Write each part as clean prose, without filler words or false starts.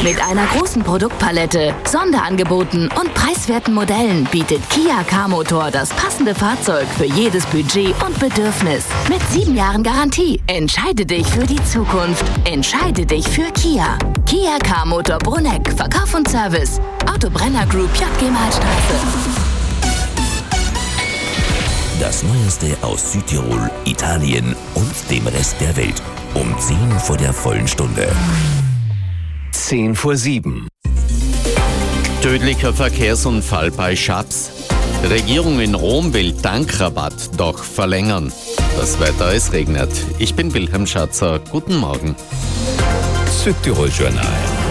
Mit einer großen Produktpalette, Sonderangeboten und preiswerten Modellen bietet Kia K-Motor das passende Fahrzeug für jedes Budget und Bedürfnis. Mit 7 Jahren Garantie. Entscheide dich für die Zukunft. Entscheide dich für Kia. Kia K-Motor Bruneck. Verkauf und Service. Autobrenner Group JG Malstraße. Das Neueste aus Südtirol, Italien und dem Rest der Welt. Um 10 vor der vollen Stunde. 10 vor 7. Tödlicher Verkehrsunfall bei Schaps. Regierung in Rom will Tankrabatt doch verlängern. Das Wetter, es regnet. Ich bin Wilhelm Schatzer. Guten Morgen. Südtirol Journal.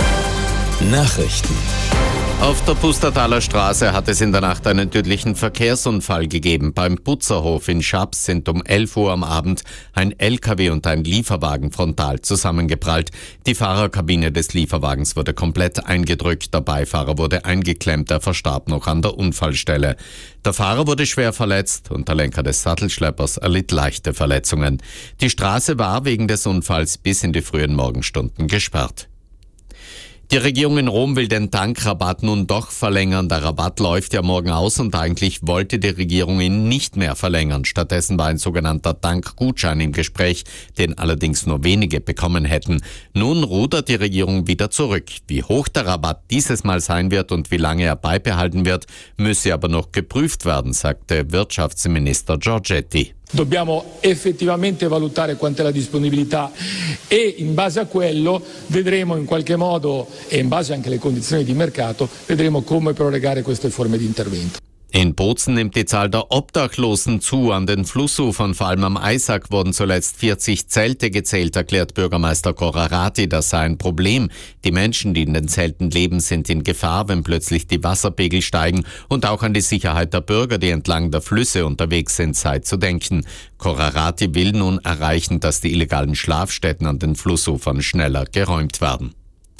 Nachrichten. Auf der Pustertaler Straße hat es in der Nacht einen tödlichen Verkehrsunfall gegeben. Beim Putzerhof in Schaps sind um 11 Uhr am Abend ein LKW und ein Lieferwagen frontal zusammengeprallt. Die Fahrerkabine des Lieferwagens wurde komplett eingedrückt. Der Beifahrer wurde eingeklemmt. Er verstarb noch an der Unfallstelle. Der Fahrer wurde schwer verletzt und der Lenker des Sattelschleppers erlitt leichte Verletzungen. Die Straße war wegen des Unfalls bis in die frühen Morgenstunden gesperrt. Die Regierung in Rom will den Tankrabatt nun doch verlängern. Der Rabatt läuft ja morgen aus und eigentlich wollte die Regierung ihn nicht mehr verlängern. Stattdessen war ein sogenannter Tankgutschein im Gespräch, den allerdings nur wenige bekommen hätten. Nun rudert die Regierung wieder zurück. Wie hoch der Rabatt dieses Mal sein wird und wie lange er beibehalten wird, müsse aber noch geprüft werden, sagte Wirtschaftsminister Giorgetti. Dobbiamo effettivamente valutare quant'è la disponibilità e in base a quello vedremo in qualche modo e in base anche alle condizioni di mercato vedremo come prorogare queste forme di intervento. In Bozen nimmt die Zahl der Obdachlosen zu. An den Flussufern, vor allem am Eisack, wurden zuletzt 40 Zelte gezählt, erklärt Bürgermeister Corrarati. Das sei ein Problem. Die Menschen, die in den Zelten leben, sind in Gefahr, wenn plötzlich die Wasserpegel steigen. Und auch an die Sicherheit der Bürger, die entlang der Flüsse unterwegs sind, sei zu denken. Corrarati will nun erreichen, dass die illegalen Schlafstätten an den Flussufern schneller geräumt werden.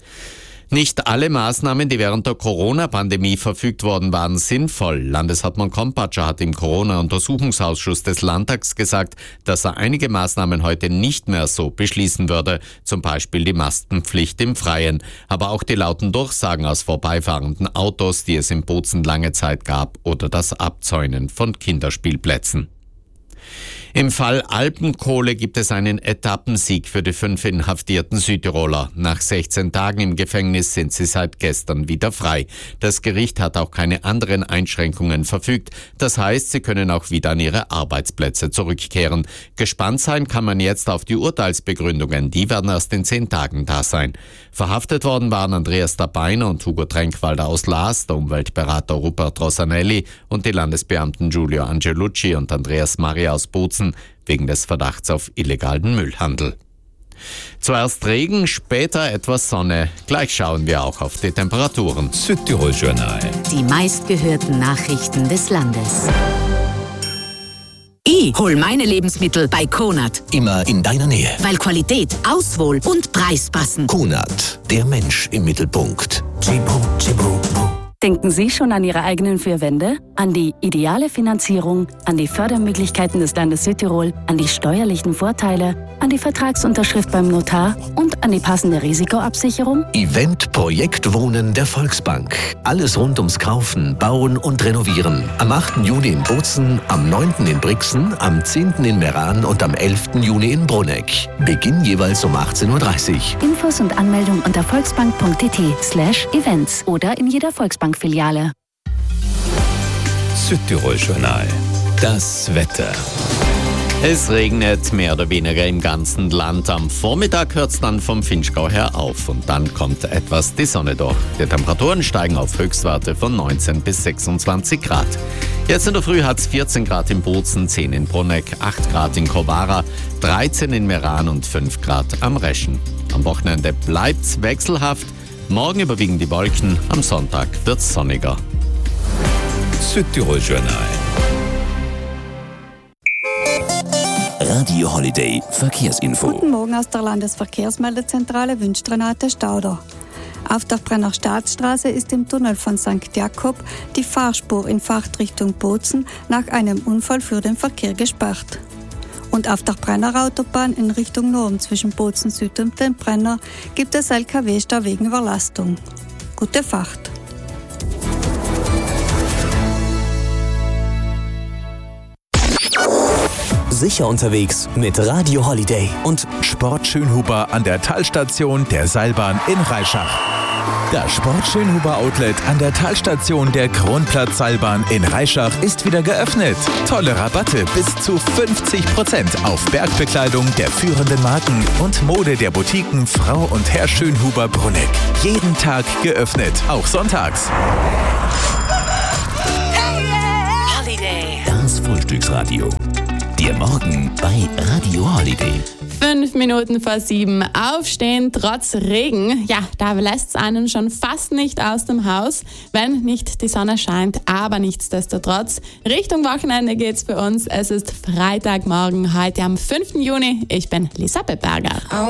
Nicht alle Maßnahmen, die während der Corona-Pandemie verfügt worden waren, sinnvoll. Landeshauptmann Kompatscher hat im Corona-Untersuchungsausschuss des Landtags gesagt, dass er einige Maßnahmen heute nicht mehr so beschließen würde. Zum Beispiel die Maskenpflicht im Freien. Aber auch die lauten Durchsagen aus vorbeifahrenden Autos, die es in Bozen lange Zeit gab, oder das Abzäunen von Kinderspielplätzen. Im Fall Alpenkohle gibt es einen Etappensieg für die 5 inhaftierten Südtiroler. Nach 16 Tagen im Gefängnis sind sie seit gestern wieder frei. Das Gericht hat auch keine anderen Einschränkungen verfügt. Das heißt, sie können auch wieder an ihre Arbeitsplätze zurückkehren. Gespannt sein kann man jetzt auf die Urteilsbegründungen. Die werden erst in 10 Tagen da sein. Verhaftet worden waren Andreas Dabeiner und Hugo Tränkwalder aus Laas, der Umweltberater Rupert Rosanelli und die Landesbeamten Giulio Angelucci und Andreas Maria aus Bozen wegen des Verdachts auf illegalen Müllhandel. Zuerst Regen, später etwas Sonne. Gleich schauen wir auch auf die Temperaturen. Südtirol Journal. Die meistgehörten Nachrichten des Landes. Ich hol meine Lebensmittel bei Konad. Immer in deiner Nähe. Weil Qualität, Auswahl und Preis passen. Konad, der Mensch im Mittelpunkt. Denken Sie schon an Ihre eigenen 4 Wände? An die ideale Finanzierung, an die Fördermöglichkeiten des Landes Südtirol, an die steuerlichen Vorteile, an die Vertragsunterschrift beim Notar und an die passende Risikoabsicherung? Event Projekt Wohnen der Volksbank. Alles rund ums Kaufen, Bauen und Renovieren. Am 8. Juni in Bozen, am 9. in Brixen, am 10. in Meran und am 11. Juni in Bruneck. Beginn jeweils um 18.30 Uhr. Infos und Anmeldung unter volksbank.tt/events oder in jeder Volksbank-Filiale. Südtirol Journal. Das Wetter. Es regnet mehr oder weniger im ganzen Land. Am Vormittag hört es dann vom Vinschgau her auf und dann kommt etwas die Sonne durch. Die Temperaturen steigen auf Höchstwerte von 19 bis 26 Grad. Jetzt in der Früh hat es 14 Grad in Bozen, 10 in Bruneck, 8 Grad in Kobara, 13 in Meran und 5 Grad am Reschen. Am Wochenende bleibt's wechselhaft. Morgen überwiegen die Wolken, am Sonntag wird's sonniger. Südtirol Journal. Radio Holiday Verkehrsinfo. Guten Morgen aus der Landesverkehrsmeldezentrale wünscht Renate Stauder. Auf der Brenner Staatsstraße ist im Tunnel von St. Jakob die Fahrspur in Fahrtrichtung Bozen nach einem Unfall für den Verkehr gesperrt. Und auf der Brenner Autobahn in Richtung Norden zwischen Bozen Süd und den Brenner gibt es LKW-Stau wegen Überlastung. Gute Fahrt! Sicher unterwegs mit Radio Holiday und Sport Schönhuber an der Talstation der Seilbahn in Reischach. Das Sport Schönhuber Outlet an der Talstation der Kronplatz-Seilbahn in Reischach ist wieder geöffnet. Tolle Rabatte bis zu 50% auf Bergbekleidung der führenden Marken und Mode der Boutiquen Frau und Herr Schönhuber Bruneck. Jeden Tag geöffnet, auch sonntags. Das Frühstücksradio. Der Morgen bei Radio Holiday. 5 Minuten vor 7 aufstehen, trotz Regen. Ja, da lässt es einen schon fast nicht aus dem Haus, wenn nicht die Sonne scheint. Aber nichtsdestotrotz, Richtung Wochenende geht's für uns. Es ist Freitagmorgen, heute am 5. Juni. Ich bin Lisa Beberger.